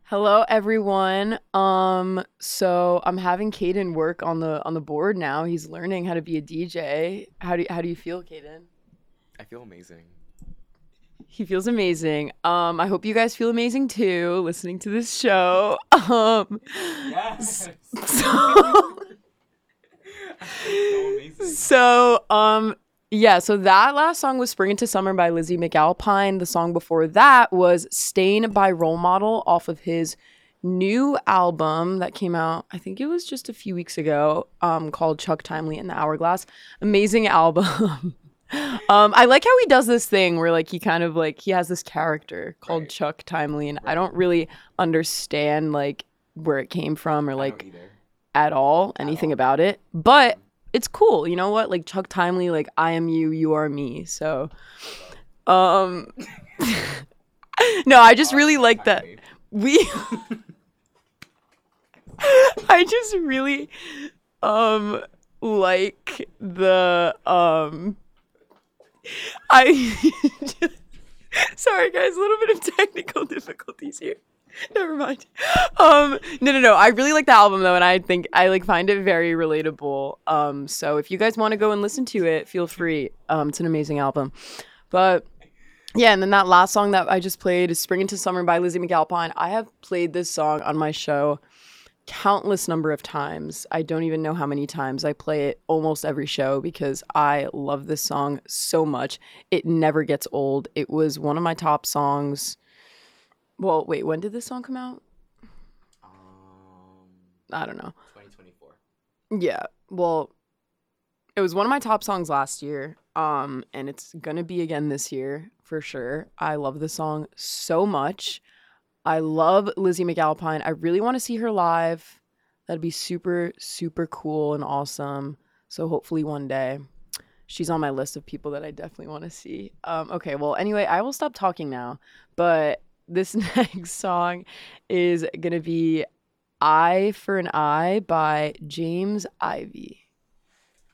Hello everyone. So I'm having Caden work on the board now. He's learning how to be a DJ. How do you feel, Caden? I feel amazing. He feels amazing. I hope you guys feel amazing too, listening to this show. S- Yes. so I feel so amazing. so yeah, so that last song was Spring into Summer by Lizzie McAlpine. The song before that was Stain by Role Model off of his new album that came out, I think it was just a few weeks ago, called Chuck Timely and the Hourglass. Amazing album. I like how he does this thing where like he kind of like he has this character called Right. Chuck Timely, and I Right. don't really understand like where it came from or I don't like either. at all At anything all. about it, but it's cool. You know what? Like Chuck Timely, like I am you, you are me. So, um, no, I just All right, really Chuck like that Timely. we. I just really um like the I sorry guys, a little bit of technical difficulties here. Never mind. No. I really like the album though, and I think I like find it very relatable. So if you guys want to go and listen to it, feel free. It's an amazing album. But yeah, and then that last song that I just played is Spring into Summer by Lizzie McAlpine. I have played this song on my show countless number of times. I don't even know how many times. I play it almost every show because I love this song so much. It never gets old. It was one of my top songs. Well, wait, when did this song come out? Um, I don't know. 2024. Yeah. Well, it was one of my top songs last year. And it's gonna be again this year for sure. I love this song so much. I love Lizzie McAlpine. I really want to see her live. That'd be super, super cool and awesome. So hopefully one day she's on my list of people that I definitely want to see. Okay, well, anyway, I will stop talking now. But this next song is gonna be Eye for an Eye by James Ivy.